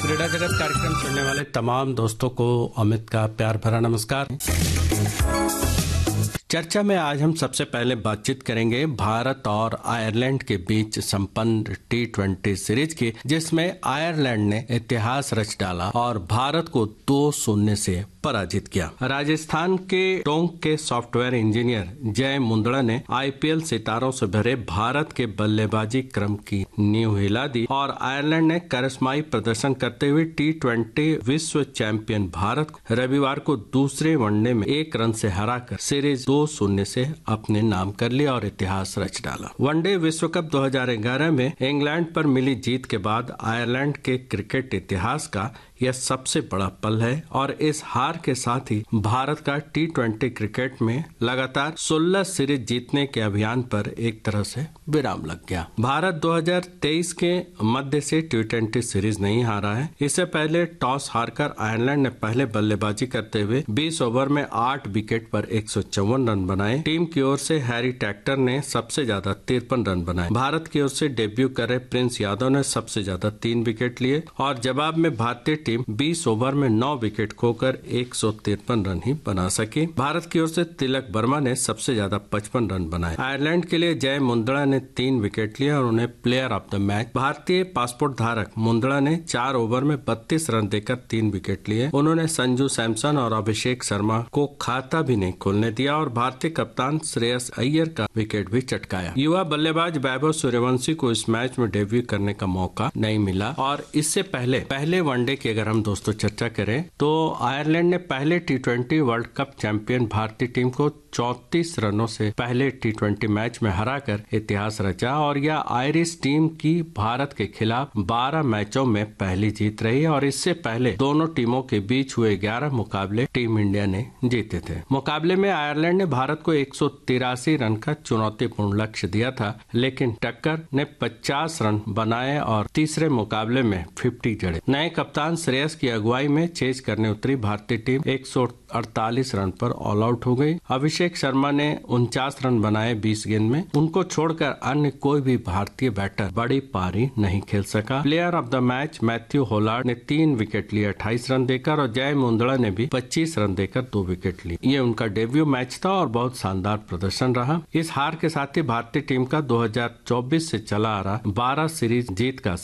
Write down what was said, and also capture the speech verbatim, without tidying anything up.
क्रीड़ा जगत कार्यक्रम सुनने वाले तमाम दोस्तों को अमित का प्यार भरा नमस्कार। चर्चा में आज हम सबसे पहले बातचीत करेंगे भारत और आयरलैंड के बीच संपन्न टी ट्वेंटी सीरीज की, जिसमें आयरलैंड ने इतिहास रच डाला और भारत को दो शून्य से पराजित किया। राजस्थान के टोंक के सॉफ्टवेयर इंजीनियर जय मुंदड़ा ने आईपीएल सितारों से भरे भारत के बल्लेबाजी क्रम की नींव हिला दी और आयरलैंड ने करिश्माई प्रदर्शन करते हुए टी ट्वेंटी विश्व चैंपियन भारत को रविवार को दूसरे वनडे में एक रन से हराकर सीरीज दो शून्य से अपने नाम कर लिया और इतिहास रच डाला। वनडे विश्व कप दो हज़ार ग्यारह में इंग्लैंड पर मिली जीत के बाद आयरलैंड के क्रिकेट इतिहास का यह सबसे बड़ा पल है और इस हार के साथ ही भारत का टी ट्वेंटी क्रिकेट में लगातार सोलह सीरीज जीतने के अभियान पर एक तरह से विराम लग गया। भारत दो हज़ार तेईस के मध्य से टी ट्वेंटी सीरीज नहीं हारा है। इससे पहले टॉस हारकर आयरलैंड ने पहले बल्लेबाजी करते हुए बीस ओवर में आठ विकेट पर एक सौ चौवन रन बनाए। टीम की ओर से हैरी टैक्टर ने सबसे ज्यादा तिरपन रन बनाए। भारत की ओर से डेब्यू कर रहे प्रिंस यादव ने सबसे ज्यादा तीन विकेट लिए और जवाब में भारतीय टीम बीस ओवर में नौ विकेट खोकर एक सौ तिरपन रन ही बना सकी। भारत की ओर से तिलक वर्मा ने सबसे ज्यादा पचपन रन बनाए। आयरलैंड के लिए जय मुंदड़ा ने तीन विकेट लिए और उन्हें प्लेयर ऑफ द मैच। भारतीय पासपोर्ट धारक मुंदड़ा ने चार ओवर में बत्तीस रन देकर तीन विकेट लिए। उन्होंने संजू सैमसन और अभिषेक शर्मा को खाता भी नहीं खोलने दिया और भारतीय कप्तान श्रेयस अय्यर का विकेट भी चटकाया। युवा बल्लेबाज वैभव सूर्यवंशी को इस मैच में डेब्यू करने का मौका नहीं मिला और इससे पहले पहले वनडे की अगर हम दोस्तों चर्चा करें तो आयरलैंड ने पहले T twenty world cup champion भारतीय टीम को चौंतीस रनों से पहले टी ट्वेंटी मैच में हराकर इतिहास रचा और यह आयरिश टीम की भारत के खिलाफ बारह मैचों में पहली जीत रही और इससे पहले दोनों टीमों के बीच हुए ग्यारह मुकाबले टीम इंडिया ने जीते थे। मुकाबले में आयरलैंड ने भारत को एक सौ तिरासी रन का चुनौतीपूर्ण लक्ष्य दिया था, लेकिन टक्कर ने पचास रन बनाए और तीसरे मुकाबले में पचास जड़े। नए कप्तान श्रेयस की अगुवाई में चेज करने उतरी भारतीय टीम एक सौ अड़तालीस रन पर ऑल आउट हो गई। अभिषेक शर्मा ने उनचास रन बनाए बीस गेंद में। उनको छोड़कर अन्य कोई भी भारतीय बैटर बड़ी पारी नहीं खेल सका। Player of the match Matthew Hollard ने तीन विकेट लिए अट्ठाईस रन देकर और जय मुंदड़ा ने भी पच्चीस रन देकर दो विकेट लिए। ये उनका डेब्यू मैच था और बहुत शानदार प्रदर्शन रहा। इस हार के साथ ही भारतीय टीम का दो हज़ार चौबीस से चला आ रहा बारह सीरीज जीत का